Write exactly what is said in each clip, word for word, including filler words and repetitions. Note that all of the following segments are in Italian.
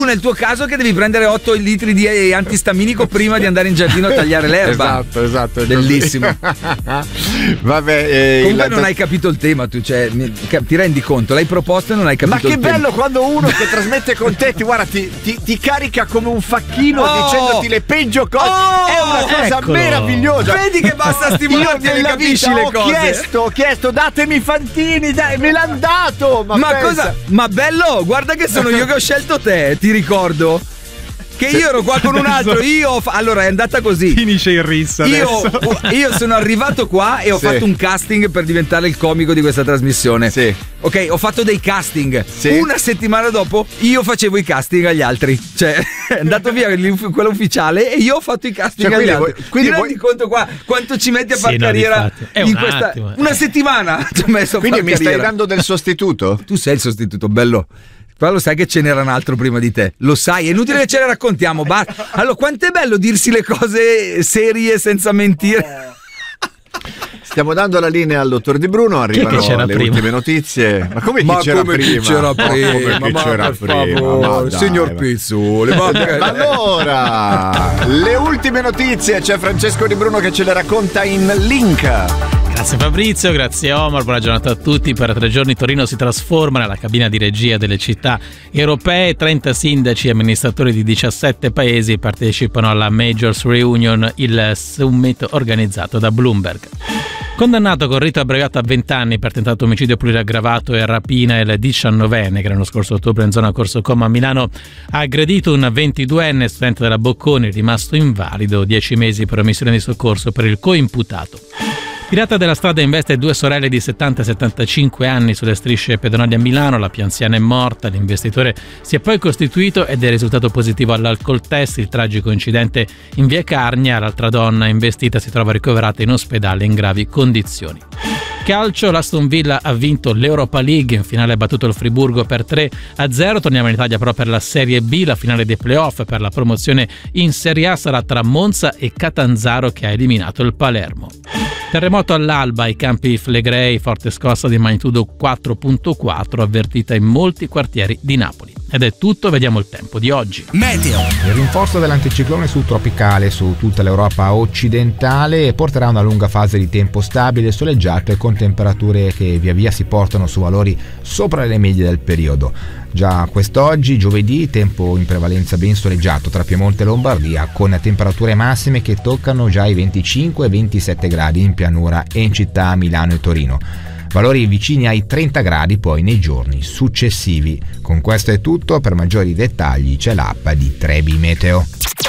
Nel tuo caso che devi prendere otto litri di antistaminico prima di andare in giardino a tagliare l'erba. Esatto, esatto. Bellissimo. Vabbè, eh, comunque il... non hai capito il tema, tu, cioè, ti rendi conto, l'hai proposto e non hai capito Ma che il tema. bello quando uno che trasmette con te ti, guarda, ti, ti, ti carica come un facchino oh, dicendoti le peggio cose. Oh, è una cosa eccolo. meravigliosa. Vedi che basta stimolarti e le capisci vita, le ho cose. Chiesto, ho chiesto, datemi Fantini, dai, me l'hanno dato. Ma, ma cosa? Ma bello, guarda che sono io che ho scelto te, ti ricordo. Che io ero qua con un altro, io fa... allora è andata così. Finisce il rissa io, io sono arrivato qua e ho sì. fatto un casting per diventare il comico di questa trasmissione. Sì. Ok, ho fatto dei casting. Sì. Una settimana dopo io facevo i casting agli altri. Cioè, è andato via quello ufficiale e io ho fatto i casting cioè, agli quindi altri. Vuoi, quindi ti vuoi... rendi conto qua quanto ci metti a far sì, carriera no, è in un questa attimo. una settimana ci ho messo a quindi far mi carriera. Stai dando del sostituto? Tu sei il sostituto, bello. Però lo sai che ce n'era un altro prima di te. Lo sai, è inutile che ce le raccontiamo. Basta. Allora, quanto è bello dirsi le cose serie senza mentire. Stiamo dando la linea al dottor Di Bruno, arrivano le prima? ultime notizie. Ma come chi ma c'era come prima? Chi c'era prima? Ma come chi ma c'era per prima? favore, Ma dai, signor Pizzuli. Ma... allora, le ultime notizie, c'è Francesco Di Bruno che ce le racconta in link. Grazie Fabrizio, grazie Omar, buona giornata a tutti. Per tre giorni Torino si trasforma nella cabina di regia delle città europee. trenta sindaci e amministratori di diciassette paesi partecipano alla Majors Reunion, il summit organizzato da Bloomberg. Condannato con rito abbreviato a venti anni per tentato omicidio pluriaggravato e rapina, il diciannovenne che l'anno scorso ottobre in zona Corso Como a Milano ha aggredito un ventiduenne studente della Bocconi rimasto invalido, dieci mesi per omissione di soccorso per il coimputato. Pirata della strada investe due sorelle di settanta e settantacinque anni sulle strisce pedonali a Milano, la più anziana è morta, l'investitore si è poi costituito ed è risultato positivo all'alcol test. Il tragico incidente in via Carnia, l'altra donna investita si trova ricoverata in ospedale in gravi condizioni. Calcio, l'Aston Villa ha vinto l'Europa League, in finale ha battuto il Friburgo per tre a zero. Torniamo in Italia però per la Serie B, la finale dei playoff per la promozione in Serie A sarà tra Monza e Catanzaro che ha eliminato il Palermo. Terremoto all'alba ai campi Flegrei, forte scossa di magnitudo quattro virgola quattro avvertita in molti quartieri di Napoli. Ed è tutto, vediamo il tempo di oggi. Meteo. Il rinforzo dell'anticiclone subtropicale su tutta l'Europa occidentale porterà una lunga fase di tempo stabile, soleggiato e con temperature che via via si portano su valori sopra le medie del periodo. Già quest'oggi, giovedì, tempo in prevalenza ben soleggiato tra Piemonte e Lombardia, con temperature massime che toccano già i venticinque ventisette gradi in pianura e in città Milano e Torino. Valori vicini ai trenta gradi poi nei giorni successivi. Con questo è tutto, per maggiori dettagli c'è l'app di Trebi Meteo.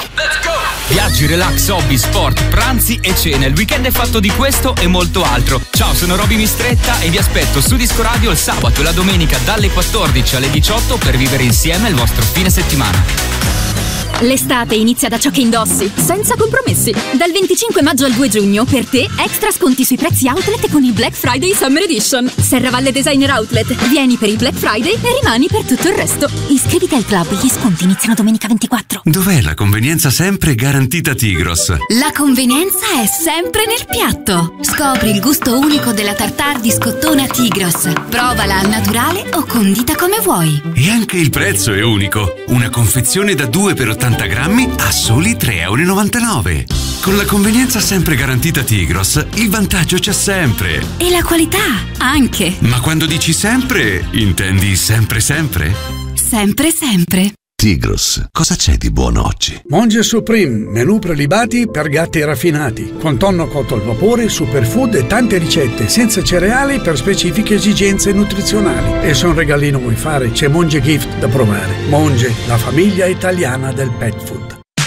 Viaggi, relax, hobby, sport, pranzi e cene. Il weekend è fatto di questo e molto altro. Ciao, sono Roby Mistretta e vi aspetto su Disco Radio il sabato e la domenica dalle quattordici alle diciotto per vivere insieme il vostro fine settimana. L'estate inizia da ciò che indossi, senza compromessi. Dal venticinque maggio al due giugno, per te, extra sconti sui prezzi outlet con il Black Friday Summer Edition. Serravalle Designer Outlet, vieni per il Black Friday e rimani per tutto il resto. Iscriviti al club, gli sconti iniziano domenica ventiquattro. Dov'è la convenienza sempre garantita Tigros? La convenienza è sempre nel piatto. Scopri il gusto unico della tartare di scottona Tigros. Provala al naturale o condita come vuoi. E anche il prezzo è unico. Una confezione da due per ottanta grammi a soli tre virgola novantanove euro. Con la convenienza sempre garantita Tigros, il vantaggio c'è sempre. E la qualità anche. Ma quando dici sempre, intendi sempre sempre? Sempre sempre. Tigros, cosa c'è di buono oggi? Monge Supreme, menù prelibati per gatti raffinati, con tonno cotto al vapore, superfood e tante ricette, senza cereali per specifiche esigenze nutrizionali. E se un regalino vuoi fare, c'è Monge Gift da provare. Monge, la famiglia italiana del pet food.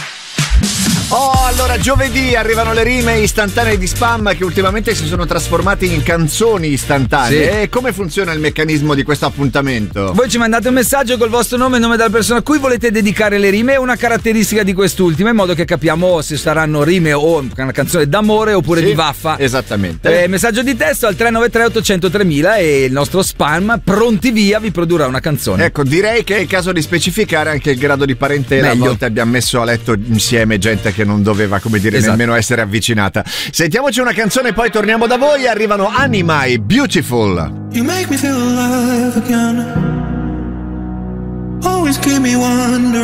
Oh, allora giovedì arrivano le rime istantanee di spam che ultimamente si sono trasformate in canzoni istantanee. Sì. E come funziona il meccanismo di questo appuntamento? Voi ci mandate un messaggio col vostro nome e nome della persona a cui volete dedicare le rime e una caratteristica di quest'ultima, in modo che capiamo se saranno rime o una canzone d'amore oppure sì, di vaffa. Esattamente. Eh, messaggio di testo al tre nove tre otto zero zero tremila e il nostro spam pronti via vi produrrà una canzone. Ecco, direi che è il caso di specificare anche il grado di parentela. Meglio. A volte abbiamo messo a letto insieme gente che non doveva, come dire, esatto, nemmeno essere avvicinata. Sentiamoci una canzone e poi torniamo da voi. Arrivano Anima e Beautiful. You make me feel alive again. Always always keep me wondering.